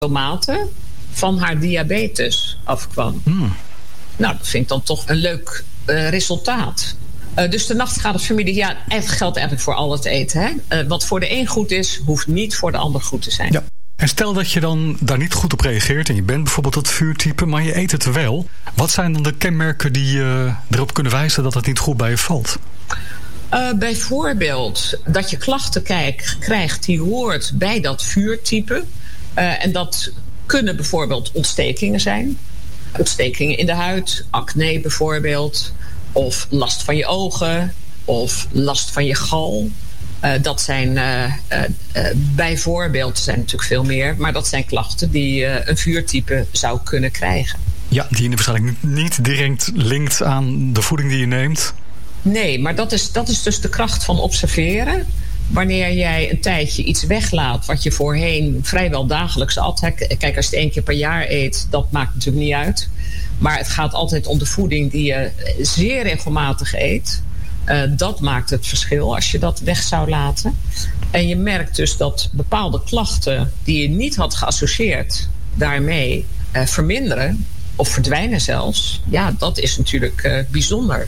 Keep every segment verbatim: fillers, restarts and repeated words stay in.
tomaten van haar diabetes afkwam. Mm. Nou, dat vind ik dan toch een leuk uh, resultaat. Uh, dus de nachtgadenfamilie, ja, het geldt eigenlijk voor al het eten. Hè? Uh, wat voor de een goed is, hoeft niet voor de ander goed te zijn. Ja. En stel dat je dan daar niet goed op reageert en je bent bijvoorbeeld dat vuurtype, maar je eet het wel. Wat zijn dan de kenmerken die uh, erop kunnen wijzen dat het niet goed bij je valt? Uh, bijvoorbeeld dat je klachten kijk, krijgt die hoort bij dat vuurtype. Uh, en dat kunnen bijvoorbeeld ontstekingen zijn. Ontstekingen in de huid, acne bijvoorbeeld. Of last van je ogen. Of last van je gal. Uh, dat zijn uh, uh, uh, bijvoorbeeld, er zijn natuurlijk veel meer, maar dat zijn klachten die uh, een vuurtype zou kunnen krijgen. Ja, die je waarschijnlijk niet direct linkt aan de voeding die je neemt. Nee, maar dat is, dat is dus de kracht van observeren. Wanneer jij een tijdje iets weglaat wat je voorheen vrijwel dagelijks at. Kijk, als je het één keer per jaar eet, dat maakt natuurlijk niet uit. Maar het gaat altijd om de voeding die je zeer regelmatig eet. Uh, dat maakt het verschil als je dat weg zou laten. En je merkt dus dat bepaalde klachten die je niet had geassocieerd daarmee uh, verminderen of verdwijnen zelfs. Ja, dat is natuurlijk uh, bijzonder.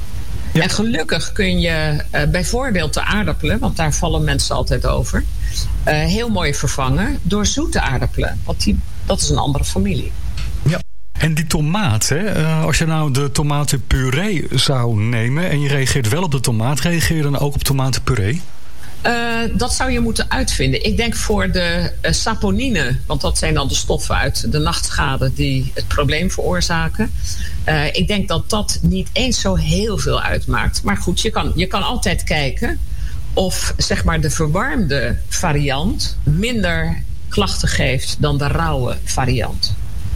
Ja. En gelukkig kun je uh, bijvoorbeeld de aardappelen, want daar vallen mensen altijd over, uh, heel mooi vervangen door zoete aardappelen. Want die, dat is een andere familie. Ja. En die tomaat, hè? Als je nou de tomatenpuree zou nemen en je reageert wel op de tomaat, reageer je dan ook op tomatenpuree? Uh, dat zou je moeten uitvinden. Ik denk voor de uh, saponine, want dat zijn dan de stoffen uit de nachtschade die het probleem veroorzaken. Uh, ik denk dat dat niet eens zo heel veel uitmaakt. Maar goed, je kan, je kan altijd kijken of zeg maar de verwarmde variant minder klachten geeft dan de rauwe variant.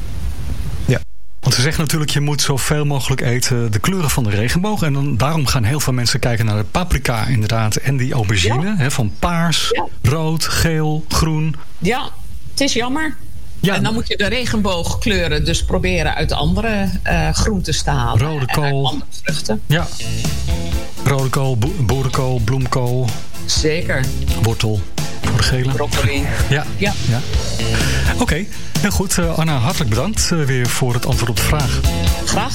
Want ze zeggen natuurlijk, je moet zoveel mogelijk eten de kleuren van de regenboog. En dan, daarom gaan heel veel mensen kijken naar de paprika inderdaad. En die aubergine, ja. hè, van paars, ja. rood, geel, groen. Ja, het is jammer. Ja. En dan moet je de regenboogkleuren dus proberen uit andere uh, groentes te halen. Rode kool. En uit andere vruchten. Ja. Rode kool, bo- boerenkool, bloemkool. Zeker. Wortel. Voor de gele. Broccoli. Ja. ja. ja. Oké. Okay. Heel goed, uh, Anna, hartelijk bedankt uh, weer voor het antwoord op de vraag. Graag.